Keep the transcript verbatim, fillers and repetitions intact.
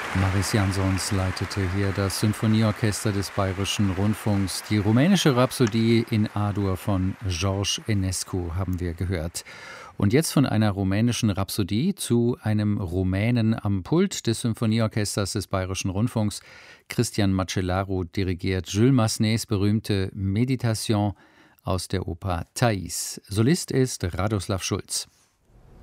Maris Jansons leitete hier das Sinfonieorchester des Bayerischen Rundfunks. Die rumänische Rhapsodie in A-Dur von George Enescu haben wir gehört. Und jetzt von einer rumänischen Rhapsodie zu einem Rumänen am Pult des Sinfonieorchesters des Bayerischen Rundfunks. Cristian Macellaro dirigiert Jules Massenets berühmte Meditation aus der Oper Thais. Solist ist Radoslav Schulz.